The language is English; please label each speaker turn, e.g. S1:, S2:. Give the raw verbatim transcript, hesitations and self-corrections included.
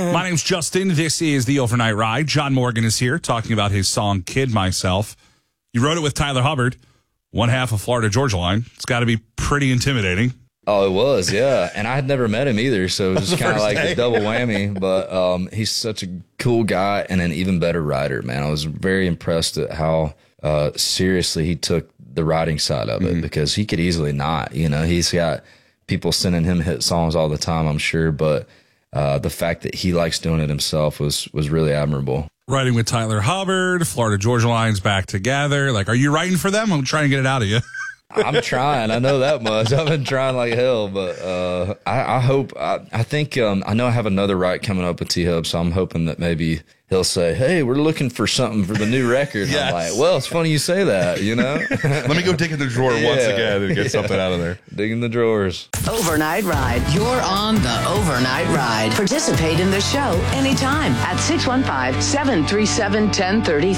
S1: My name's Justin. This is the Overnight Ride. John Morgan is here talking about his song Kid Myself. You wrote it with Tyler Hubbard, one half of Florida Georgia Line. It's got to be pretty intimidating.
S2: Oh, it was, yeah. And I had never met him either, so it was kind of like
S3: day.
S2: a double whammy. But um, he's such a cool guy and an even better writer, man. I was very impressed at how uh, seriously he took the writing side of it, mm-hmm. because he could easily not. You know, he's got people sending him hit songs all the time, I'm sure, but uh, the fact that he likes doing it himself was was really admirable.
S1: Writing with Tyler Hubbard, Florida Georgia Line's back together. Like, are you writing for them? I'm trying to get it out of you.
S2: I'm trying. I know that much. I've been trying like hell, but uh, I, I hope. I, I think um, I know I have another write coming up with T Hub, so I'm hoping that maybe he'll say, "Hey, we're looking for something for the new record."
S3: Yes.
S2: I'm like, "Well, it's funny you say that." You know,
S3: Let me go dig in the drawer
S2: Yeah.
S3: once again and get
S2: Yeah.
S3: something out of there.
S2: Dig in the drawers.
S4: Overnight Ride. You're on the Overnight Ride. Participate in the show anytime at six one five, seven three seven, one zero three